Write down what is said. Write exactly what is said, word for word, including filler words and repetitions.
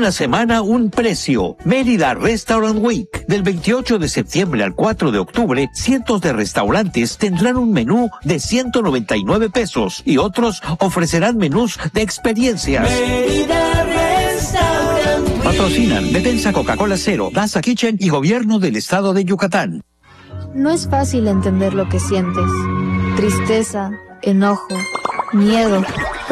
Una semana, un precio. Mérida Restaurant Week. Del veintiocho de septiembre al cuatro de octubre, cientos de restaurantes tendrán un menú de ciento noventa y nueve pesos y otros ofrecerán menús de experiencias. Mérida Restaurant Week. Patrocinan Defensa Coca-Cola Cero, Daza Kitchen y Gobierno del Estado de Yucatán. No es fácil entender lo que sientes. Tristeza, enojo, miedo.